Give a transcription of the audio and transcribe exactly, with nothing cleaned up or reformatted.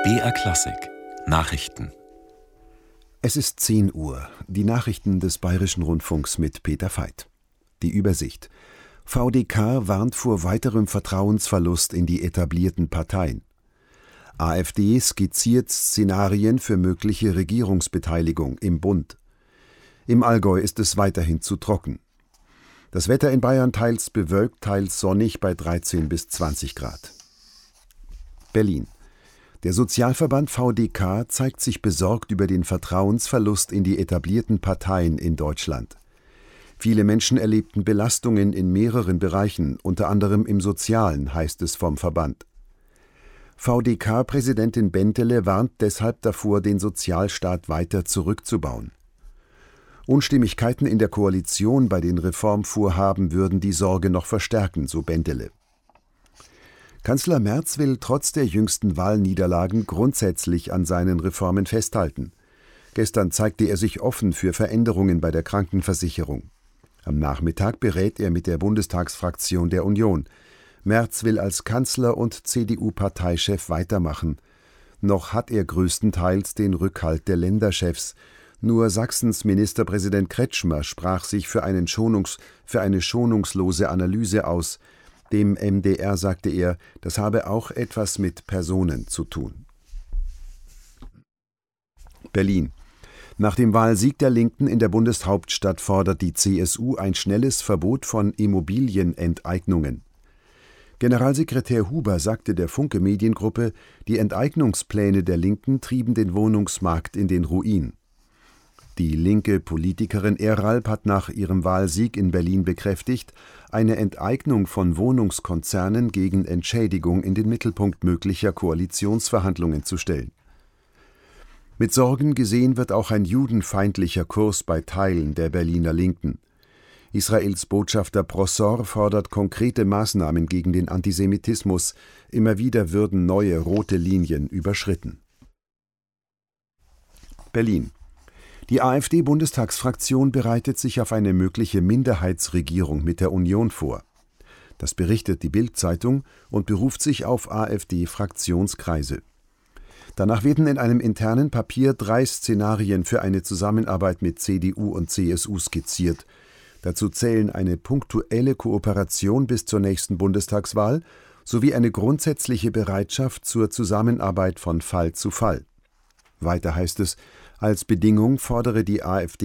B R Klassik Nachrichten. Es ist zehn Uhr. Die Nachrichten des Bayerischen Rundfunks mit Peter Veit. Die Übersicht. V D K warnt vor weiterem Vertrauensverlust in die etablierten Parteien. AfD skizziert Szenarien für mögliche Regierungsbeteiligung im Bund. Im Allgäu ist es weiterhin zu trocken. Das Wetter in Bayern teils bewölkt, teils sonnig bei dreizehn bis zwanzig Grad. Berlin. Der Sozialverband V D K zeigt sich besorgt über den Vertrauensverlust in die etablierten Parteien in Deutschland. Viele Menschen erlebten Belastungen in mehreren Bereichen, unter anderem im Sozialen, heißt es vom Verband. V D K-Präsidentin Bentele warnt deshalb davor, den Sozialstaat weiter zurückzubauen. Unstimmigkeiten in der Koalition bei den Reformvorhaben würden die Sorge noch verstärken, so Bentele. Kanzler Merz will trotz der jüngsten Wahlniederlagen grundsätzlich an seinen Reformen festhalten. Gestern zeigte er sich offen für Veränderungen bei der Krankenversicherung. Am Nachmittag berät er mit der Bundestagsfraktion der Union. Merz will als Kanzler und C D U-Parteichef weitermachen. Noch hat er größtenteils den Rückhalt der Länderchefs. Nur Sachsens Ministerpräsident Kretschmer sprach sich für, einen Schonungs-, für eine schonungslose Analyse aus. Dem M D R sagte er, das habe auch etwas mit Personen zu tun. Berlin. Nach dem Wahlsieg der Linken in der Bundeshauptstadt fordert die C S U ein schnelles Verbot von Immobilienenteignungen. Generalsekretär Huber sagte der Funke Mediengruppe, die Enteignungspläne der Linken trieben den Wohnungsmarkt in den Ruin. Die linke Politikerin Eralp hat nach ihrem Wahlsieg in Berlin bekräftigt, eine Enteignung von Wohnungskonzernen gegen Entschädigung in den Mittelpunkt möglicher Koalitionsverhandlungen zu stellen. Mit Sorgen gesehen wird auch ein judenfeindlicher Kurs bei Teilen der Berliner Linken. Israels Botschafter Brossor fordert konkrete Maßnahmen gegen den Antisemitismus. Immer wieder würden neue rote Linien überschritten. Berlin. Die AfD-Bundestagsfraktion bereitet sich auf eine mögliche Minderheitsregierung mit der Union vor. Das berichtet die Bild-Zeitung und beruft sich auf AfD-Fraktionskreise. Danach werden in einem internen Papier drei Szenarien für eine Zusammenarbeit mit C D U und C S U skizziert. Dazu zählen eine punktuelle Kooperation bis zur nächsten Bundestagswahl sowie eine grundsätzliche Bereitschaft zur Zusammenarbeit von Fall zu Fall. Weiter heißt es, als Bedingung fordere die AfD